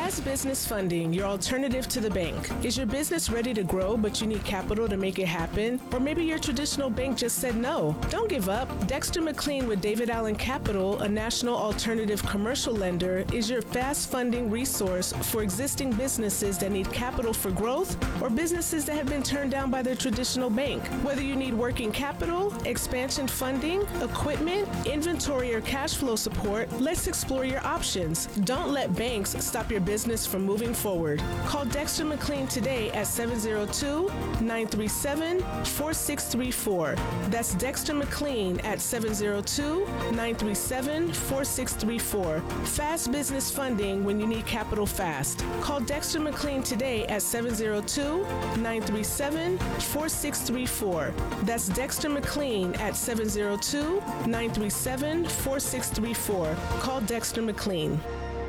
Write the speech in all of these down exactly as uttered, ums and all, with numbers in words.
Fast Business Funding, your alternative to the bank. Is your business ready to grow, but you need capital to make it happen? Or maybe your traditional bank just said no. Don't give up. Dexter McLean with David Allen Capital, a national alternative commercial lender, is your fast funding resource for existing businesses that need capital for growth or businesses that have been turned down by their traditional bank. Whether you need working capital, expansion funding, equipment, inventory, or cash flow support, let's explore your options. Don't let banks stop your business from moving forward. Call Dexter McLean today at seven zero two, nine three seven, four six three four. That's Dexter McLean at seven zero two, nine three seven, four six three four. Fast business funding when you need capital fast. Call Dexter McLean today at seven zero two, nine three seven, four six three four. That's Dexter McLean at seven zero two, nine three seven, four six three four. Call Dexter McLean.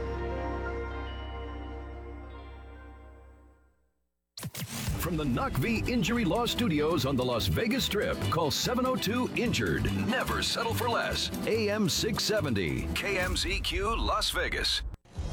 From the N U C V Injury Law Studios on the Las Vegas Strip, call seven oh two injured. Never settle for less. A M six seventy, K M Z Q, Las Vegas.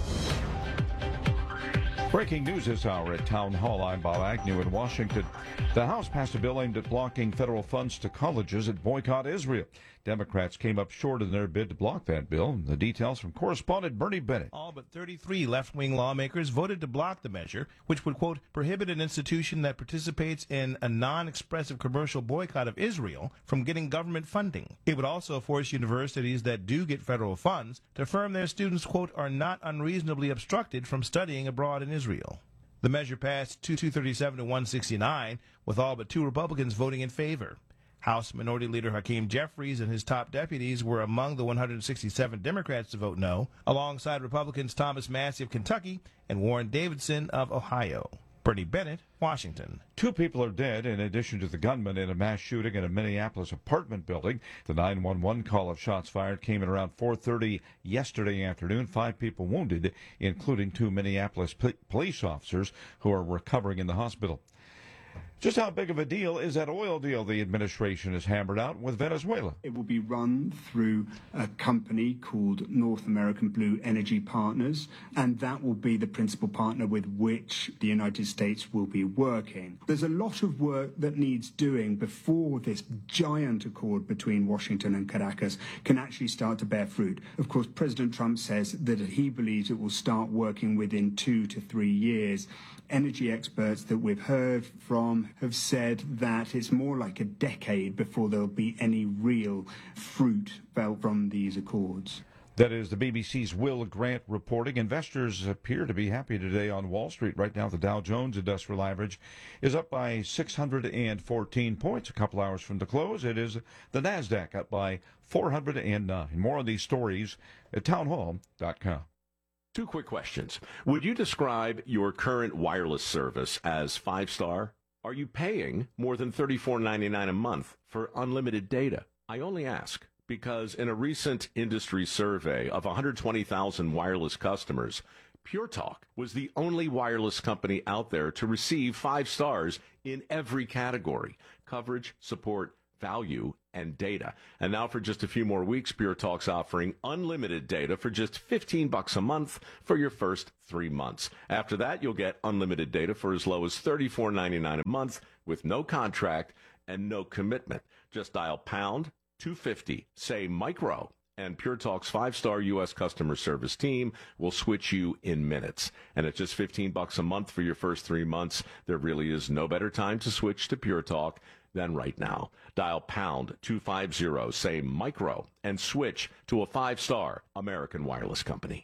Breaking news this hour at Town Hall. I'm Bob Agnew in Washington. The House passed a bill aimed at blocking federal funds to colleges that boycott Israel. Democrats came up short in their bid to block that bill. The details from correspondent Bernie Bennett. All but thirty-three left-wing lawmakers voted to block the measure, which would, quote, prohibit an institution that participates in a non-expressive commercial boycott of Israel from getting government funding. It would also force universities that do get federal funds to affirm their students, quote, are not unreasonably obstructed from studying abroad in Israel. The measure passed two thirty-seven to one sixty-nine, with all but two Republicans voting in favor. House Minority Leader Hakeem Jeffries and his top deputies were among the one hundred sixty-seven Democrats to vote no, alongside Republicans Thomas Massie of Kentucky and Warren Davidson of Ohio. Bernie Bennett, Washington. Two people are dead in addition to the gunman in a mass shooting in a Minneapolis apartment building. The nine one one call of shots fired came at around four thirty yesterday afternoon. Five people wounded, including two Minneapolis p- police officers who are recovering in the hospital. Just how big of a deal is that oil deal the administration has hammered out with Venezuela? It will be run through a company called North American Blue Energy Partners, and that will be the principal partner with which the United States will be working. There's a lot of work that needs doing before this giant accord between Washington and Caracas can actually start to bear fruit. Of course, President Trump says that he believes it will start working within two to three years. Energy experts that we've heard from have said that it's more like a decade before there'll be any real fruit felt from these accords. That is the B B C's Will Grant reporting. Investors appear to be happy today on Wall Street. Right now, the Dow Jones Industrial Average is up by six hundred fourteen points. A couple hours from the close, it is the NASDAQ up by four hundred nine. More on these stories at townhall dot com. Two quick questions. Would you describe your current wireless service as five-star? Are you paying more than thirty-four ninety-nine a month for unlimited data? I only ask because in a recent industry survey of one hundred twenty thousand wireless customers, Pure Talk was the only wireless company out there to receive five stars in every category: coverage, support, value, and data. And now for just a few more weeks, Pure Talk's offering unlimited data for just fifteen bucks a month for your first three months. After that, you'll get unlimited data for as low as thirty-four ninety-nine a month with no contract and no commitment. Just dial pound two fifty, say micro, and Pure Talk's five-star U S customer service team will switch you in minutes. And at just fifteen bucks a month for your first three months, there really is no better time to switch to Pure Talk than right now. Dial pound two fifty, say micro, and switch to a five-star American wireless company.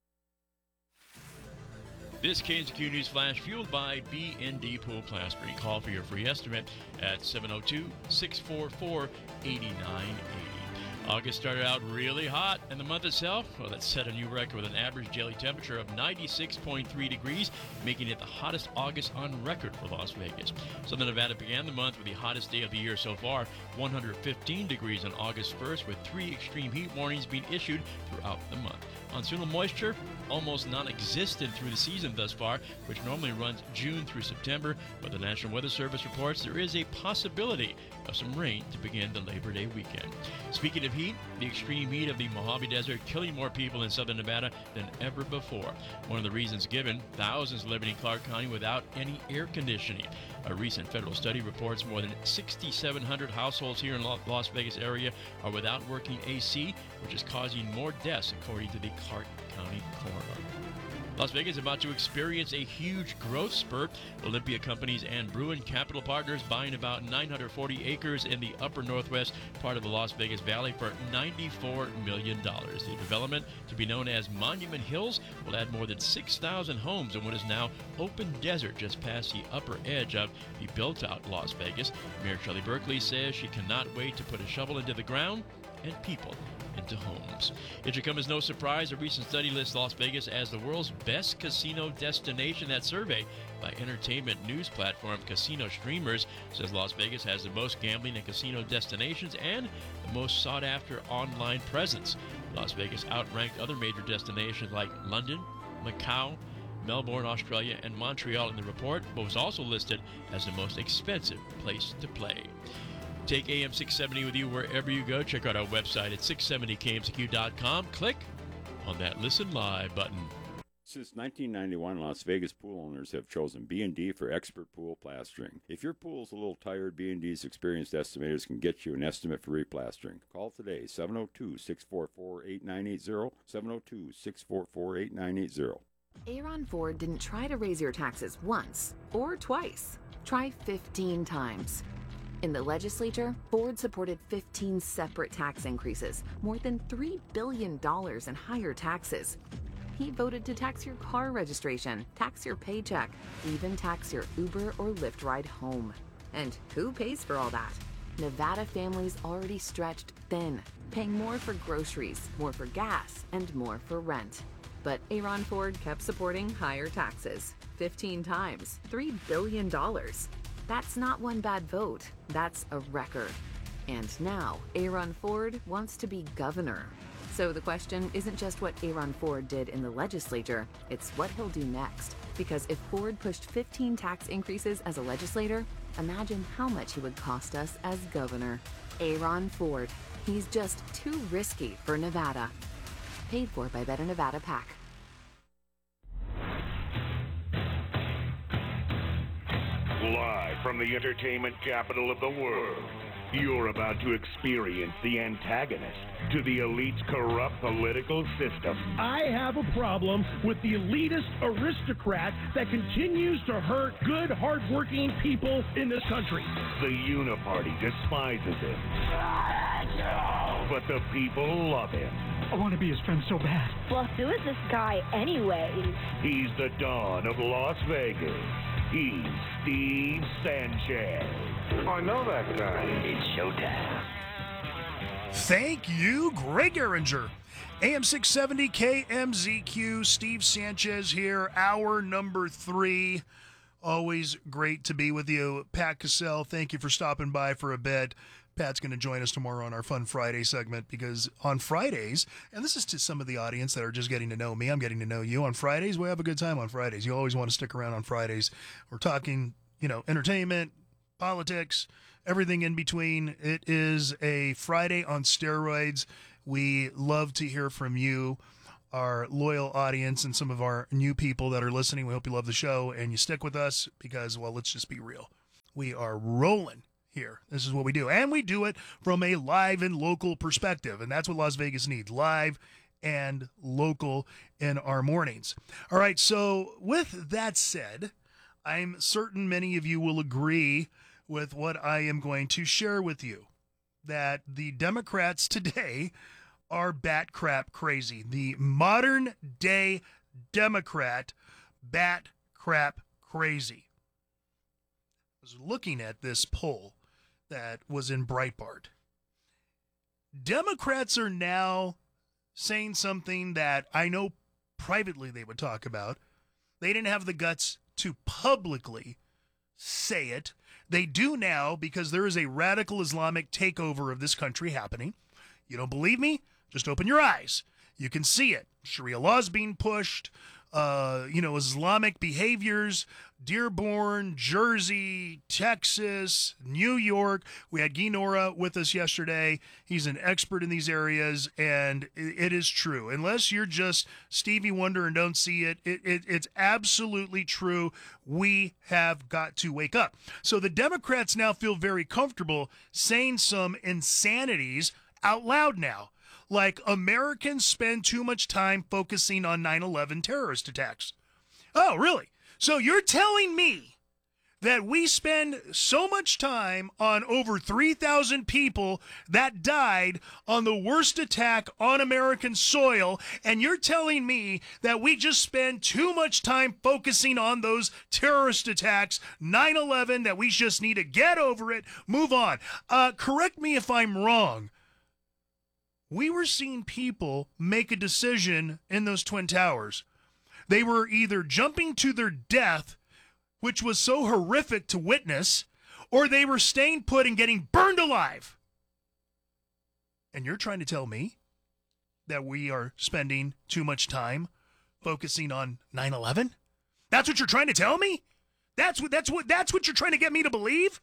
This K N Z Q News Flash fueled by B and D Pool Plastering. Call for your free estimate at seven oh two, six four four, eight nine eight zero. August started out really hot, and the month itself, well, that set a new record with an average daily temperature of ninety-six point three degrees, making it the hottest August on record for Las Vegas. Southern Nevada began the month with the hottest day of the year so far, one hundred fifteen degrees on August first, with three extreme heat warnings being issued throughout the month. Monsoonal moisture almost non-existent through the season thus far, which normally runs June through September, but the National Weather Service reports there is a possibility of some rain to begin the Labor Day weekend. Speaking of heat, the extreme heat of the Mojave Desert killing more people in southern Nevada than ever before. One of the reasons given, thousands living in Clark County without any air conditioning. A recent federal study reports more than six thousand seven hundred households here in the Las Vegas area are without working A C, which is causing more deaths, according to the Clark County coroner. Las Vegas is about to experience a huge growth spurt. Olympia Companies and Bruin Capital Partners buying about nine hundred forty acres in the upper northwest part of the Las Vegas Valley for ninety-four million dollars. The development, to be known as Monument Hills, will add more than six thousand homes in what is now open desert just past the upper edge of the built-out Las Vegas. Mayor Shelley Berkeley says she cannot wait to put a shovel into the ground and people into homes. It should come as no surprise a recent study lists Las Vegas as the world's best casino destination. That survey by entertainment news platform Casino Streamers says Las Vegas has the most gambling and casino destinations and the most sought-after online presence. Las Vegas outranked other major destinations like London, Macau, Melbourne, Australia, and Montreal in the report, but was also listed as the most expensive place to play. Take A M six seventy with you wherever you go. Check out our website at six seventy K M Z Q dot com. Click on that Listen Live button. Since nineteen ninety-one, Las Vegas pool owners have chosen B and D for expert pool plastering. If your pool's a little tired, B and D's experienced estimators can get you an estimate for replastering. Call today, seven oh two, six four four, eight nine eight zero, seven oh two, six four four, eight nine eight zero. Aaron Ford didn't try to raise your taxes once or twice. Try fifteen times. In the legislature, Ford supported fifteen separate tax increases, more than three billion dollars in higher taxes. He voted to tax your car registration, tax your paycheck, even tax your Uber or Lyft ride home. And who pays for all that? Nevada families already stretched thin, paying more for groceries, more for gas, and more for rent. But Aaron Ford kept supporting higher taxes, fifteen times, three billion dollars. That's not one bad vote, that's a record. And now, Aaron Ford wants to be governor. So the question isn't just what Aaron Ford did in the legislature, it's what he'll do next. Because if Ford pushed fifteen tax increases as a legislator, imagine how much he would cost us as governor. Aaron Ford. He's just too risky for Nevada. Paid for by Better Nevada PAC. Live from the entertainment capital of the world, you're about to experience the antagonist to the elite's corrupt political system. I have a problem with the elitist aristocrat that continues to hurt good, hardworking people in this country. The Uniparty despises him, but the people love him. I want to be his friend so bad. Well, who is this guy anyways? He's the Don of Las Vegas. He's Steve Sanchez. I know that guy. It's showtime. Thank you, Greg Eringer. A M six seventy K M Z Q, Steve Sanchez here, hour number three. Always great to be with you. Pat Cassell, thank you for stopping by for a bit. Pat's going to join us tomorrow on our Fun Friday segment because on Fridays, and this is to some of the audience that are just getting to know me, I'm getting to know you. On Fridays, we have a good time on Fridays. You always want to stick around on Fridays. We're talking, you know, entertainment, politics, everything in between. It is a Friday on steroids. We love to hear from you, our loyal audience, and some of our new people that are listening. We hope you love the show and you stick with us because, well, let's just be real. We are rolling here. This is what we do. And we do it from a live and local perspective. And that's what Las Vegas needs, live and local in our mornings. All right, so with that said, I'm certain many of you will agree with what I am going to share with you, that the Democrats today are bat crap crazy. The modern day Democrat, bat crap crazy. I was looking at this poll that was in Breitbart. Democrats are now saying something that I know privately they would talk about. They didn't have the guts to publicly say it. They do now because there is a radical Islamic takeover of this country happening. You don't believe me? Just open your eyes. You can see it. Sharia laws being pushed, uh, you know, Islamic behaviors, Dearborn, Jersey, Texas, New York. We had Guy Nora with us yesterday. He's an expert in these areas, and it is true. Unless you're just Stevie Wonder and don't see it, it, it it's absolutely true. We have got to wake up. So the Democrats now feel very comfortable saying some insanities out loud now. Like, Americans spend too much time focusing on nine eleven terrorist attacks. Oh, really? So you're telling me that we spend so much time on over three thousand people that died on the worst attack on American soil, and you're telling me that we just spend too much time focusing on those terrorist attacks, nine eleven, that we just need to get over it, move on. Uh, correct me if I'm wrong. We were seeing people make a decision in those Twin Towers. They were either jumping to their death, which was so horrific to witness, or they were staying put and getting burned alive. And you're trying to tell me that we are spending too much time focusing on nine eleven? That's what you're trying to tell me? That's what that's what that's what you're trying to get me to believe?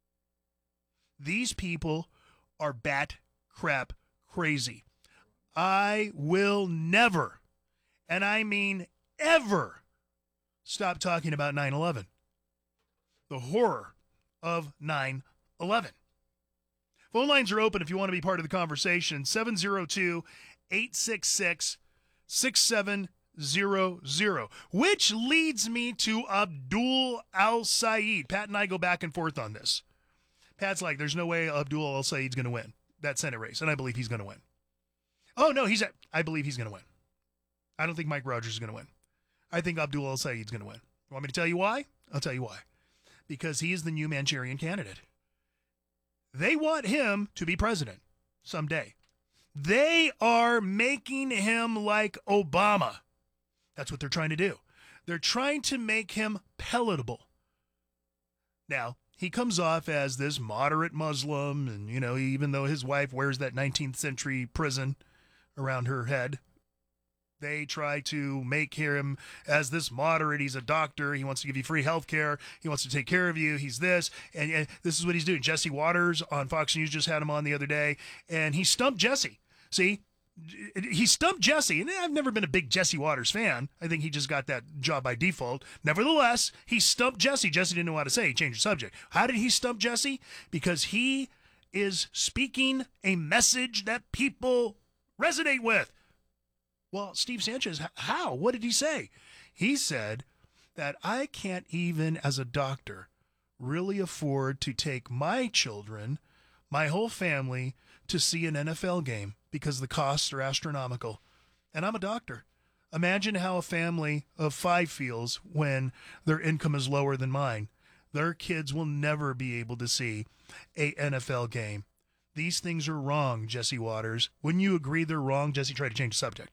These people are bat crap crazy. I will never, and I mean ever, stop talking about nine eleven. The horror of nine eleven. Phone lines are open if you want to be part of the conversation. seven oh two, eight six six, six seven zero zero. Which leads me to Abdul Al-Sayed. Pat and I go back and forth on this. Pat's like, there's no way Abdul Al-Sayed's going to win that Senate race, and I believe he's going to win. Oh, no, he's. A, I believe he's going to win. I don't think Mike Rogers is going to win. I think Abdul Al-Sayed's going to win. You want me to tell you why? I'll tell you why. Because he is the new Manchurian candidate. They want him to be president someday. They are making him like Obama. That's what they're trying to do. They're trying to make him palatable. Now, he comes off as this moderate Muslim, and, you know, even though his wife wears that nineteenth century prison around her head, they try to make him as this moderate. He's a doctor. He wants to give you free health care. He wants to take care of you. He's this. And, and this is what he's doing. Jesse Waters on Fox News just had him on the other day, and he stumped Jesse. See? He stumped Jesse, and I've never been a big Jesse Waters fan. I think he just got that job by default. Nevertheless, he stumped Jesse. Jesse didn't know how to say. He changed the subject. How did he stump Jesse? Because he is speaking a message that people resonate with. Well, Steve Sanchez, how? What did he say? He said that I can't even, as a doctor, really afford to take my children, my whole family, to see an N F L game because the costs are astronomical. And I'm a doctor. Imagine how a family of five feels when their income is lower than mine. Their kids will never be able to see a N F L game. These things are wrong, Jesse Waters. Wouldn't you agree they're wrong? Jesse tried to change the subject.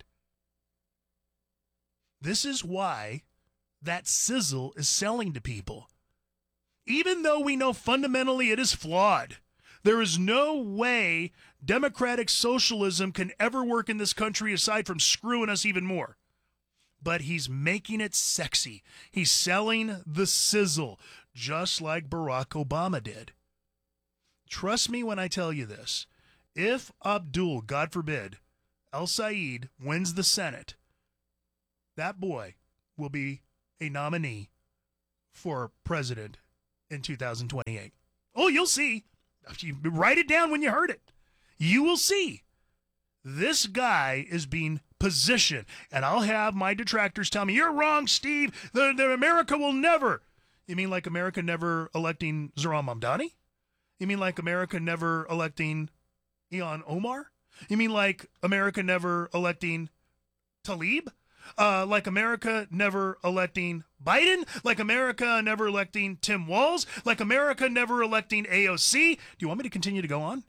This is why that sizzle is selling to people. Even though we know fundamentally it is flawed. There is no way democratic socialism can ever work in this country aside from screwing us even more. But he's making it sexy. He's selling the sizzle, just like Barack Obama did. Trust me when I tell you this. If Abdul, God forbid, Al-Sayed wins the Senate, that boy will be a nominee for president in two thousand twenty-eight. Oh, you'll see. You write it down when you heard it. You will see. This guy is being positioned. And I'll have my detractors tell me, you're wrong, Steve. The, the America will never. You mean like America never electing Zohran Mamdani? You mean like America never electing Ilhan Omar? You mean like America never electing Tlaib? Uh, like America never electing Biden? Like America never electing Tim Walz? Like America never electing A O C? Do you want me to continue to go on?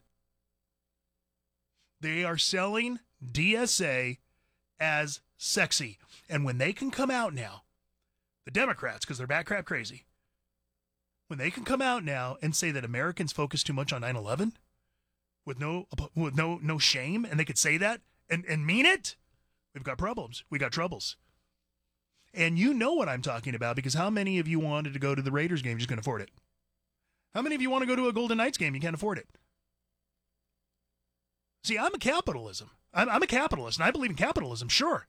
They are selling D S A as sexy. And when they can come out now, the Democrats, because they're bat crap crazy, when they can come out now and say that Americans focus too much on nine eleven with no with no no shame, and they could say that and, and mean it, We've got problems. We got troubles. And you know what I'm talking about, because how many of you wanted to go to the Raiders game? You just couldn't afford it. How many of you want to go to a Golden Knights game? You can't afford it. See, I'm a capitalism. I'm, I'm a capitalist, and I believe in capitalism, sure.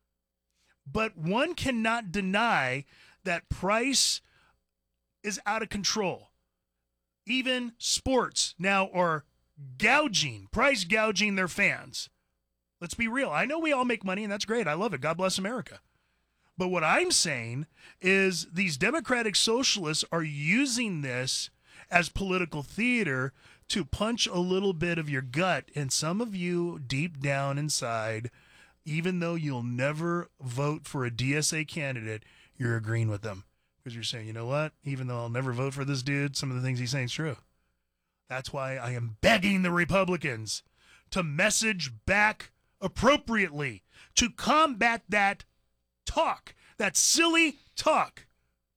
But one cannot deny that price is out of control. Even sports now are gouging, price gouging their fans. Let's be real. I know we all make money, and that's great. I love it. God bless America. But what I'm saying is these democratic socialists are using this as political theater to punch a little bit of your gut. And some of you deep down inside, even though you'll never vote for a D S A candidate, you're agreeing with them. Because you're saying, you know what? Even though I'll never vote for this dude, some of the things he's saying is true. That's why I am begging the Republicans to message back appropriately to combat that talk, that silly talk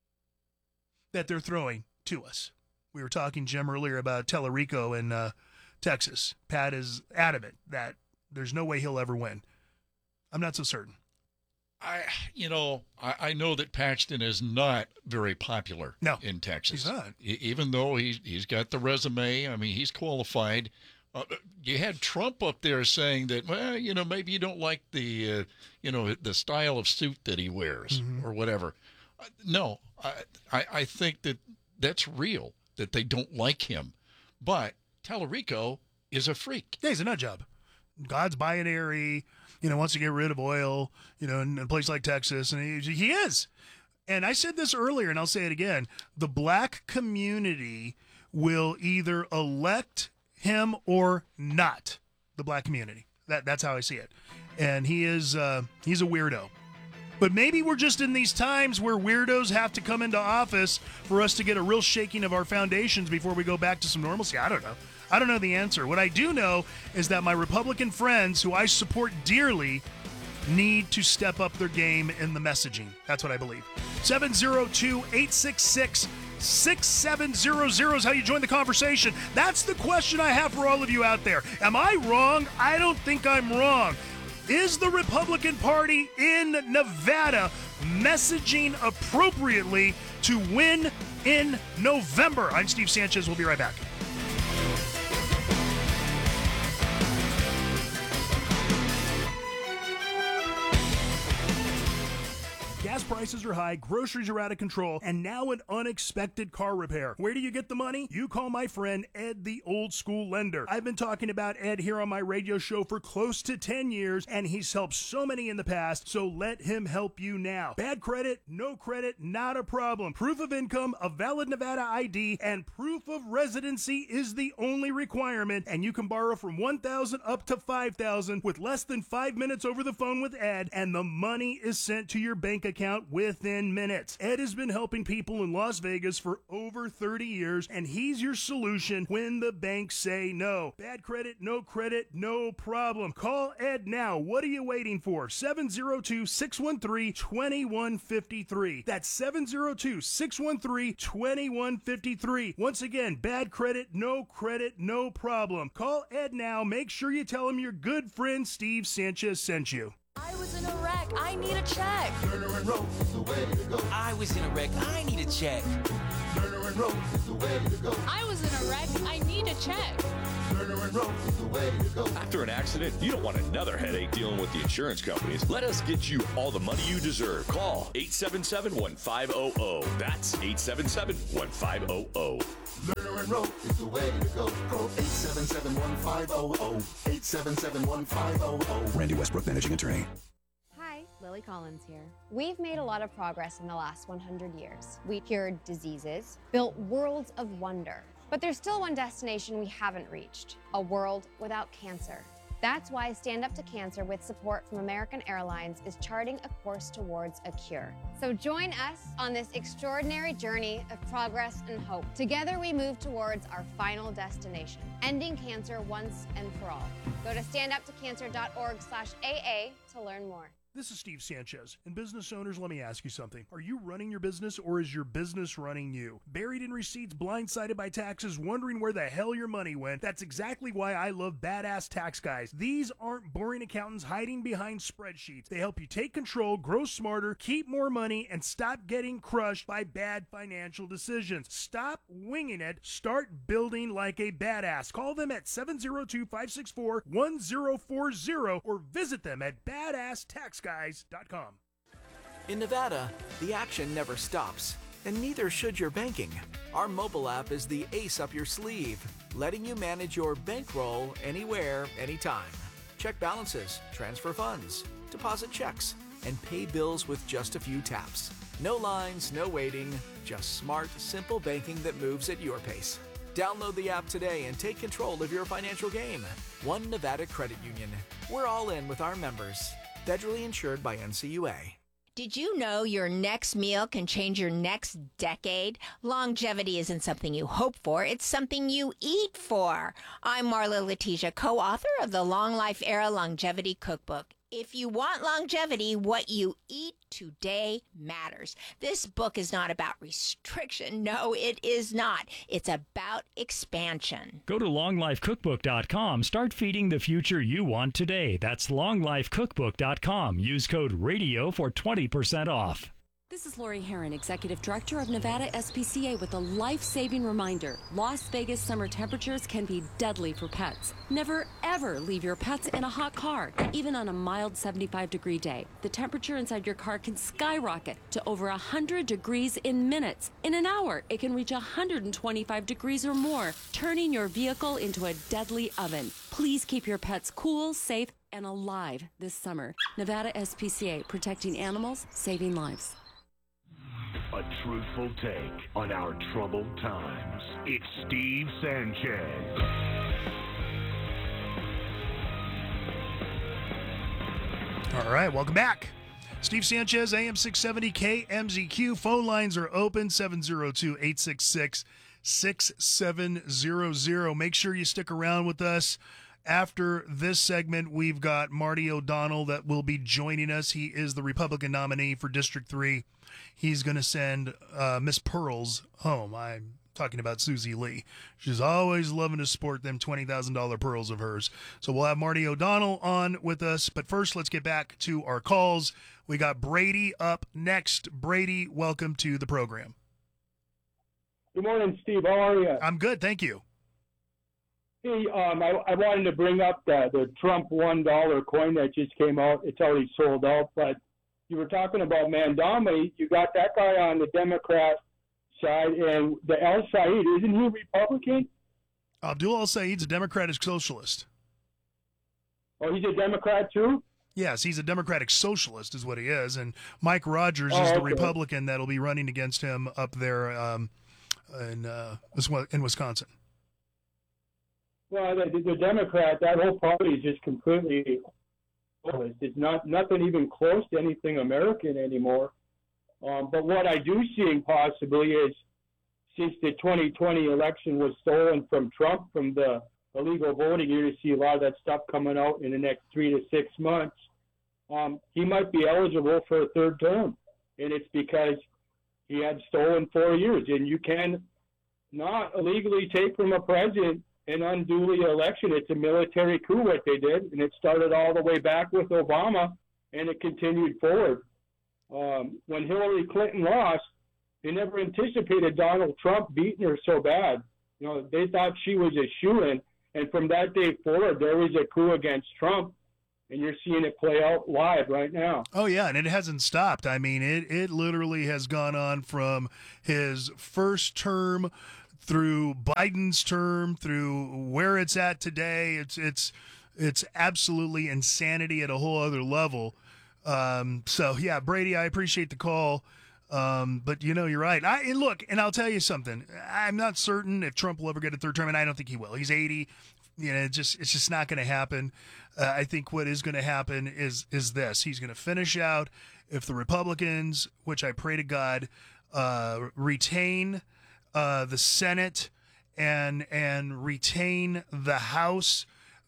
that they're throwing to us. We were talking, Jim, earlier about Tellerico in uh, Texas. Pat is adamant that there's no way he'll ever win. I'm not so certain. I, you know, I, I know that Paxton is not very popular no, in Texas. He's not. E- even though he's, he's got the resume. I mean, he's qualified. Uh, you had Trump up there saying that, well, you know, maybe you don't like the, uh, you know, the style of suit that he wears mm-hmm. or whatever. Uh, no, I, I, I think that that's real, that they don't like him. But Tellerico is a freak. Yeah, he's a nut job. God's binary, you know, wants to get rid of oil, you know, in a place like Texas, and he, he is. And I said this earlier, and I'll say it again. The black community will either elect him or not. The black community. That That's how I see it. And he is, uh, he's a weirdo. But maybe we're just in these times where weirdos have to come into office for us to get a real shaking of our foundations before we go back to some normalcy. I don't know. I don't know the answer. What I do know is that my Republican friends, who I support dearly, need to step up their game in the messaging. That's what I believe. seven oh two, eight six six, six seven zero zero is how you join the conversation. That's the question I have for all of you out there. Am I wrong? I don't think I'm wrong. Is the Republican Party in Nevada messaging appropriately to win in November? I'm Steve Sanchez. We'll be right back. Gas prices are high, groceries are out of control, and now an unexpected car repair. Where do you get the money? You call my friend Ed, the old school lender. I've been talking about Ed here on my radio show for close to ten years, and he's helped so many in the past, so let him help you now. Bad credit, no credit, not a problem. Proof of income, a valid Nevada I D, and proof of residency is the only requirement, and you can borrow from one thousand dollars up to five thousand dollars with less than five minutes over the phone with Ed, and the money is sent to your bank account within minutes. Ed has been helping people in Las Vegas for over thirty years, and he's your solution when the banks say no. Bad credit, no credit, no problem. Call Ed now. What are you waiting for? seven oh two, six one three, two one five three. That's seven oh two, six one three, two one five three. Once again, bad credit, no credit, no problem. Call Ed now. Make sure you tell him your good friend Steve Sanchez sent you. I was in a wreck. I need a check. Turner and Rose is the way to go. I was in a wreck. I need a check. Turner and Rose is the way to go. I was in a wreck. I need a check. Turner and Rose is the way to go. After an accident, you don't want another headache dealing with the insurance companies. Let us get you all the money you deserve. Call eight seven seven, one five zero zero. That's eight seven seven, one five zero zero. Lerner and Rowe is the way to go. Call eight seven seven, one five zero zero. eight seven seven, one five zero zero. Randy Westbrook, Managing Attorney. Hi, Lily Collins here. We've made a lot of progress in the last one hundred years. We cured diseases, built worlds of wonder. But there's still one destination we haven't reached, a world without cancer. That's why Stand Up to Cancer, with support from American Airlines, is charting a course towards a cure. So join us on this extraordinary journey of progress and hope. Together we move towards our final destination, ending cancer once and for all. Go to stand up to cancer dot org slash A A to learn more. This is Steve Sanchez. And business owners, let me ask you something. Are you running your business or is your business running you? Buried in receipts, blindsided by taxes, wondering where the hell your money went? That's exactly why I love Badass Tax Guys. These aren't boring accountants hiding behind spreadsheets. They help you take control, grow smarter, keep more money, and stop getting crushed by bad financial decisions. Stop winging it. Start building like a badass. Call them at seven oh two, five six four, one oh four oh or visit them at badass tax guys dot com. In Nevada, the action never stops, and neither should your banking. Our mobile app is the ace up your sleeve, letting you manage your bankroll anywhere, anytime. Check balances, transfer funds, deposit checks, and pay bills with just a few taps. No lines, no waiting, just smart, simple banking that moves at your pace. Download the app today and take control of your financial game. One Nevada Credit Union. We're all in with our members. Federally insured by N C U A. Did you know your next meal can change your next decade? Longevity isn't something you hope for, it's something you eat for. I'm Marla Letitia, co-author of the Long Life Era Longevity Cookbook. If you want longevity, what you eat today matters. This book is not about restriction. No, it is not. It's about expansion. Go to long life cookbook dot com. Start feeding the future you want today. That's long life cookbook dot com. Use code RADIO for twenty percent off. This is Lori Herron, Executive Director of Nevada S P C A, with a life-saving reminder. Las Vegas summer temperatures can be deadly for pets. Never, ever leave your pets in a hot car, even on a mild seventy-five degree day. The temperature inside your car can skyrocket to over one hundred degrees in minutes. In an hour, it can reach one hundred twenty-five degrees or more, turning your vehicle into a deadly oven. Please keep your pets cool, safe, and alive this summer. Nevada S P C A, protecting animals, saving lives. A truthful take on our troubled times. It's Steve Sanchez. All right, welcome back. Steve Sanchez, A M six seventy K M Z Q. Phone lines are open, seven oh two, eight six six, six seven zero zero. Make sure you stick around with us. After this segment, we've got Marty O'Donnell that will be joining us. He is the Republican nominee for District three. He's going to send uh, Miss Pearls home. I'm talking about Susie Lee. She's always loving to sport them twenty thousand dollars pearls of hers. So we'll have Marty O'Donnell on with us. But first, let's get back to our calls. We got Brady up next. Brady, welcome to the program. Good morning, Steve. How are you? I'm good, thank you. Hey, um, I, I wanted to bring up the, the Trump one dollar coin that just came out. It's already sold out, but you were talking about Mandami. You got that guy on the Democrat side, and the El Said, isn't he Republican? Abdul El Said's a Democratic socialist. Oh, he's a Democrat too? Yes, he's a Democratic socialist is what he is, and Mike Rogers oh, is the okay. Republican that'll be running against him up there um, in, uh, in Wisconsin. Well, the, the Democrat, that whole party is just completely it's not nothing even close to anything American anymore. Um, but what I do see possibly is since the twenty twenty election was stolen from Trump, from the illegal voting, you're going to see a lot of that stuff coming out in the next three to six months. Um, he might be eligible for a third term, and it's because he had stolen four years. And you can not illegally take from a president an unduly election. It's a military coup what they did, and it started all the way back with Obama, and it continued forward. Um, when Hillary Clinton lost, they never anticipated Donald Trump beating her so bad. You know, they thought she was a shoo-in, and from that day forward, there was a coup against Trump, and you're seeing it play out live right now. Oh, yeah, and it hasn't stopped. I mean, it, it literally has gone on from his first term through Biden's term, through where it's at today. It's it's it's absolutely insanity at a whole other level. Um, so, yeah, Brady, I appreciate the call. Um, but, you know, you're right. I and look, and I'll tell you something. I'm not certain if Trump will ever get a third term, and I don't think he will. He's eighty. You know, it's just it's just not going to happen. Uh, I think what is going to happen is is this. He's going to finish out if the Republicans, which I pray to God, uh, retain uh, the Senate and and retain the House,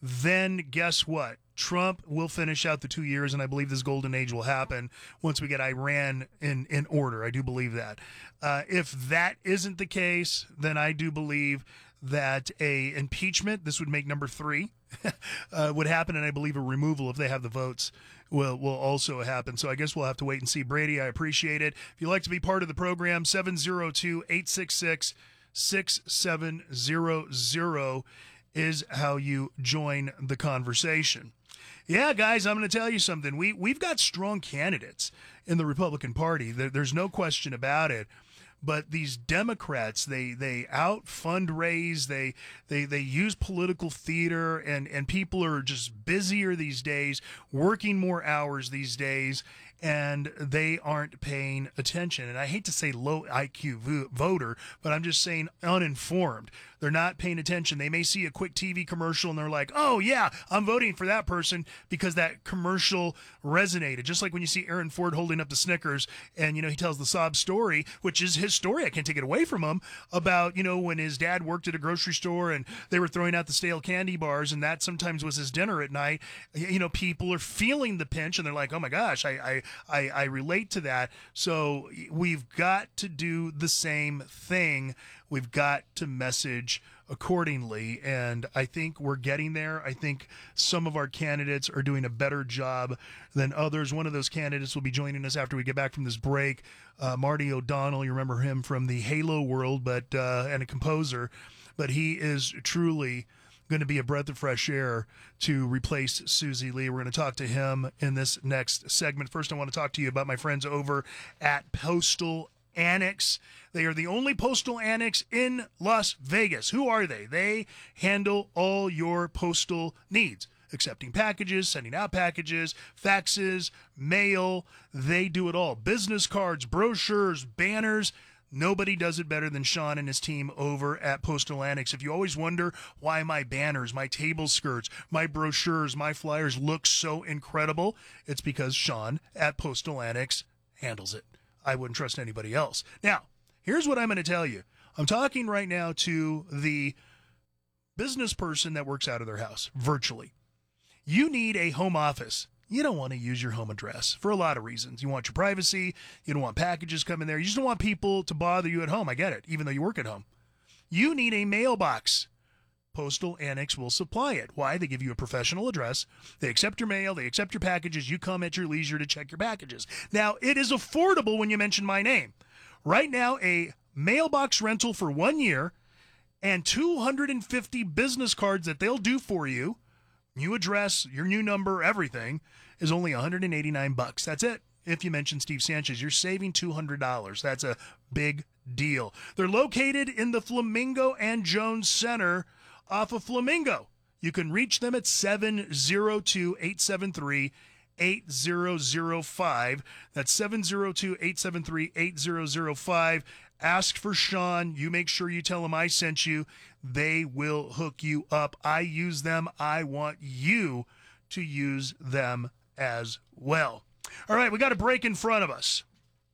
then guess what? Trump will finish out the two years, and I believe this golden age will happen once we get Iran in, in order. I do believe that. Uh, if that isn't the case, then I do believe that a impeachment, this would make number three, uh, would happen, and I believe a removal, if they have the votes, will will also happen. So I guess we'll have to wait and see. Brady, I appreciate it. If you'd like to be part of the program, seven oh two, eight six six, six seven zero zero is how you join the conversation. Yeah, guys, I'm going to tell you something. We, we've got strong candidates in the Republican Party. There, there's no question about it. But these Democrats, they they out fundraise, they they they use political theater, and, and people are just busier these days, working more hours these days, and they aren't paying attention. And I hate to say low I Q vo- voter, but I'm just saying uninformed. They're not paying attention. They may see a quick T V commercial and they're like, oh, yeah, I'm voting for that person because that commercial resonated. Just like when you see Aaron Ford holding up the Snickers and, you know, he tells the sob story, which is his story. I can't take it away from him, about, you know, when his dad worked at a grocery store and they were throwing out the stale candy bars, and that sometimes was his dinner at night. You know, people are feeling the pinch and they're like, oh, my gosh, I, I, I, I relate to that. So we've got to do the same thing. We've got to message accordingly, and I think we're getting there. I think some of our candidates are doing a better job than others. One of those candidates will be joining us after we get back from this break. Uh, Marty O'Donnell, you remember him from the Halo world, but uh, and a composer, but he is truly going to be a breath of fresh air to replace Susie Lee. We're going to talk to him in this next segment. First, I want to talk to you about my friends over at Postal Annex. They are the only postal annex in Las Vegas. Who are they? They handle all your postal needs, accepting packages, sending out packages, faxes, mail. They do it all. Business cards, brochures, banners. Nobody does it better than Sean and his team over at Postal Annex. If you always wonder why my banners, my table skirts, my brochures, my flyers look so incredible, it's because Sean at Postal Annex handles it. I wouldn't trust anybody else. Now, here's what I'm going to tell you. I'm talking right now to the business person that works out of their house virtually. You need a home office. You don't want to use your home address for a lot of reasons. You want your privacy. You don't want packages coming there. You just don't want people to bother you at home. I get it, even though you work at home. You need a mailbox. Postal Annex will supply it. Why? They give you a professional address. They accept your mail. They accept your packages. You come at your leisure to check your packages. Now, it is affordable when you mention my name. Right now, a mailbox rental for one year and two hundred fifty business cards that they'll do for you, new address, your new number, everything, is only one hundred eighty-nine bucks. That's it. If you mention Steve Sanchez, you're saving two hundred dollars. That's a big deal. They're located in the Flamingo and Jones Center off of Flamingo. You can reach them at seven oh two, eight seven three, eight oh oh five. That's seven oh two, eight seven three, eight oh oh five. Ask for Sean. You make sure you tell him I sent you. They will hook you up. I use them. I want you to use them as well. All right, we got a break in front of us.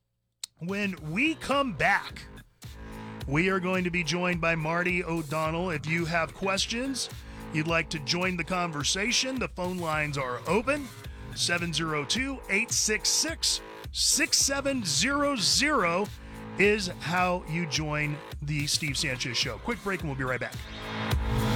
When we come back, we are going to be joined by Marty O'Donnell. If you have questions, you'd like to join the conversation, the phone lines are open. seven oh two, eight six six, six seven zero zero is how you join the Steve Sanchez Show. Quick break and we'll be right back.